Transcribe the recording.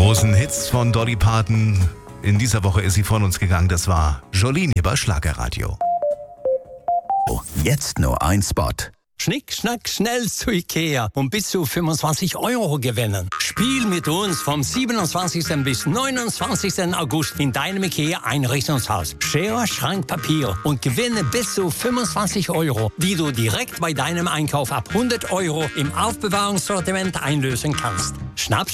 großen Hits von Dolly Parton. In dieser Woche ist sie von uns gegangen. Das war Jolene bei Schlagerradio. Jetzt nur ein Spot. Schnick, schnack, schnell zu Ikea und bis zu 25 € gewinnen. Spiel mit uns vom 27. bis 29. August in deinem Ikea-Einrichtungshaus. Schere, Schrank, Papier und gewinne bis zu 25 €, die du direkt bei deinem Einkauf ab 100 € im Aufbewahrungssortiment einlösen kannst. Schnapp's